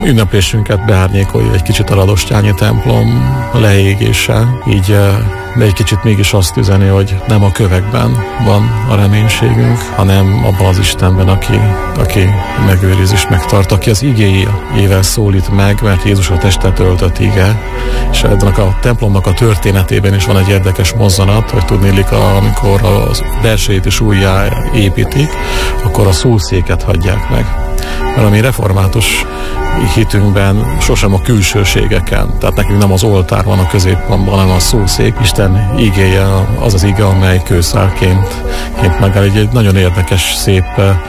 Ünneplésünket beárnyékolja egy kicsit a radostyányi templom leégése, így de egy kicsit mégis azt üzeni, hogy nem a kövekben van a reménységünk, hanem abban az Istenben, aki megőriz és megtart, aki az igéjével szólít meg, mert Jézus a testet öltött ige, és ennek a templomnak a történetében is van egy érdekes mozzanat, hogy tudnélik, amikor a belsejét is újjá építik, akkor a szószéket hagyják meg. Mert a mi református hitünkben sosem a külsőségeken, tehát nekünk nem az oltár van a középpontban, hanem a szószék. Isten igéje az az ige, amely kőszálként megáll. Egy nagyon érdekes, szép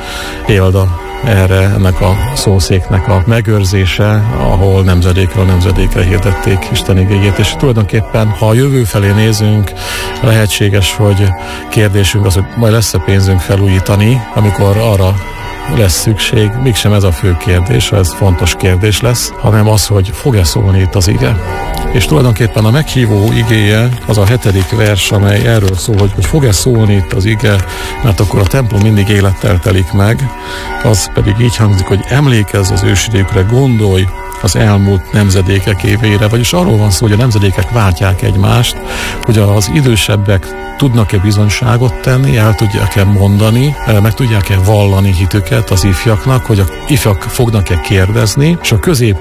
példa erre, ennek a szószéknek a megőrzése, ahol nemzedékről nemzedékre hirdették Isten igéjét, és tulajdonképpen, ha a jövő felé nézünk, lehetséges, hogy kérdésünk az, hogy majd lesz-e pénzünk felújítani, amikor arra lesz szükség, mégsem ez a fő kérdés, ez fontos kérdés lesz, hanem az, hogy fog-e szólni itt az ige. És tulajdonképpen a meghívó igéje az a 7. vers, amely erről szól, hogy fog-e szólni itt az ige, mert akkor a templom mindig élettel telik meg, az pedig így hangzik, hogy emlékezz az ősidőkre, gondolj az elmúlt nemzedékek évére, vagyis arról van szó, hogy a nemzedékek váltják egymást, hogy az idősebbek tudnak-e bizonyságot tenni, el tudják-e mondani, meg tudják-e vallani hitüket az ifjaknak, hogy a ifjak fognak-e kérdezni, és a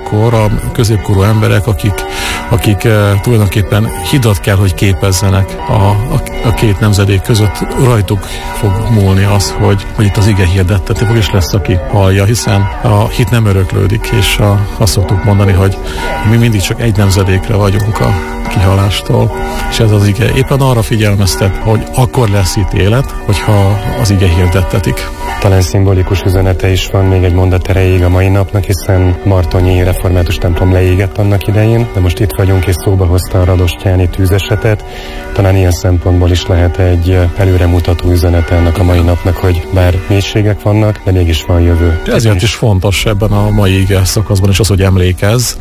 középkorú emberek, akik tulajdonképpen hidat kell, hogy képezzenek a két nemzedék között, rajtuk fog múlni az, hogy itt az ige hirdettetni fog, és lesz, aki hallja, hiszen a hit nem öröklődik, és azt szoktuk mondani, hogy mi mindig csak egy nemzedékre vagyunk a kihalástól, és ez az ige éppen arra figyelmeztet, hogy akkor lesz itt élet, hogyha az ige hirdettetik. Talán szimbolikus üzenete is van még egy mondat erejéig a mai napnak, hiszen Martonyi református templom leégett annak idején, de most itt vagyunk, és szóba hozta a radostyáni tűzesetet. Talán ilyen szempontból is lehet egy előremutató üzenete ennek a mai napnak, hogy bár mélységek vannak, de mégis van jövő. Ezért is fontos ebben a mai ige szakaszban is az, hogy emlékezz.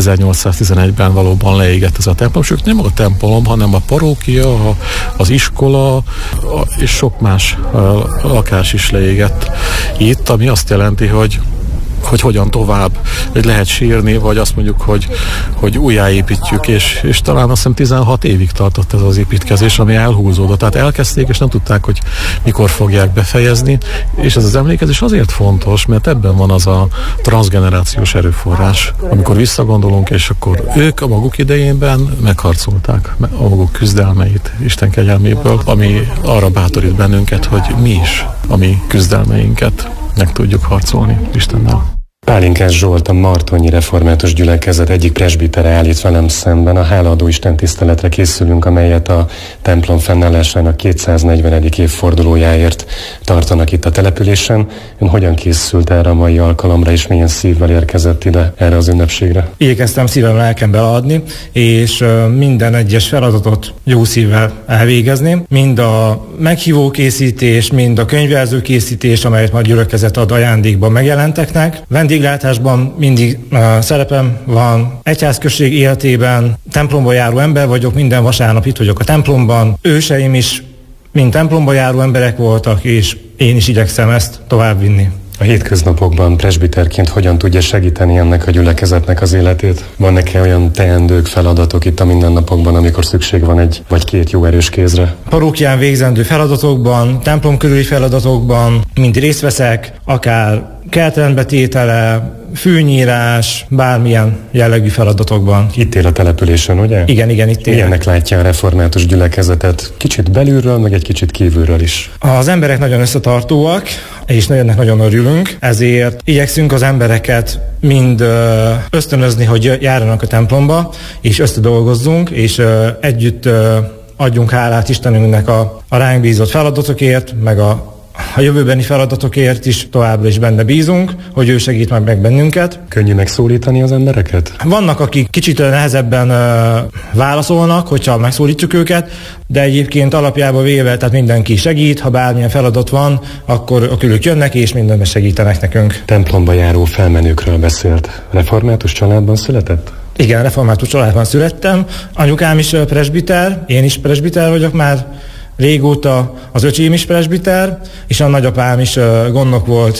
1811-ben valóban leégett ez a templom, sőt nem a templom, hanem a parókia, az iskola és sok más lakás is leégett itt, ami azt jelenti, hogy hogyan tovább, hogy lehet sírni, vagy azt mondjuk, hogy újjáépítjük, és talán azt hiszem 16 évig tartott ez az építkezés, ami elhúzódott. Tehát elkezdték, és nem tudták, hogy mikor fogják befejezni, és ez az emlékezés azért fontos, mert ebben van az a transzgenerációs erőforrás, amikor visszagondolunk, és akkor ők a maguk idejében megharcolták a maguk küzdelmeit Isten kegyelméből, ami arra bátorít bennünket, hogy mi is a mi küzdelmeinket meg tudjuk harcolni Istennel. Pálinkás Zsolt, a Martonyi Református Gyülekezet egyik presbitere állít velem szemben. A hálaadó Isten tiszteletre készülünk, amelyet a templom fennállásának 240. évfordulójáért tartanak itt a településen. Ön hogyan készült erre a mai alkalomra, és milyen szívvel érkezett ide erre az ünnepségre? Igyekeztem szívem lelkem beleadni, és minden egyes feladatot jó szívvel elvégezni. Mind a meghívó készítés, mind a könyvjelző készítés, amelyet majd gyülekezet ad ajándékban megjelenteknek. Vendéglátásban mindig szerepem van, egyházközség életében, templomba járó ember vagyok, minden vasárnap itt vagyok a templomban. Őseim is mind templomba járó emberek voltak, és én is igyekszem ezt továbbvinni. A hétköznapokban presbiterként hogyan tudja segíteni ennek a gyülekezetnek az életét? Vannak-e olyan teendők, feladatok itt a mindennapokban, amikor szükség van egy vagy két jó erős kézre? Parókián végzendő feladatokban, templom körüli feladatokban mind részt veszek, akár kertrendbetétele, fűnyírás, bármilyen jellegű feladatokban. Itt él a településen, ugye? Igen, itt él. Milyennek látja a református gyülekezetet? Kicsit belülről, meg egy kicsit kívülről is. Az emberek nagyon összetartóak, és ennek nagyon örülünk, ezért igyekszünk az embereket mind ösztönözni, hogy járjanak a templomba, és összedolgozzunk, és együtt adjunk hálát Istenünknek a ránk bízott feladatokért, meg a jövőbeni feladatokért is továbbra is benne bízunk, hogy ő segít meg bennünket. Könnyű megszólítani az embereket? Vannak, akik kicsit nehezebben válaszolnak, hogyha megszólítjuk őket, de egyébként alapjában véve, tehát mindenki segít, ha bármilyen feladat van, akkor ők jönnek és mindenben segítenek nekünk. Templomba járó felmenőkről beszélt. Református családban született? Igen, református családban születtem. Anyukám is presbiter, én is presbiter vagyok már régóta, az öcsém is presbiter, és a nagyapám is gondnok volt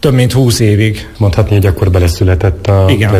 több mint 20 évig. Mondhatni, hogy akkor beleszületett a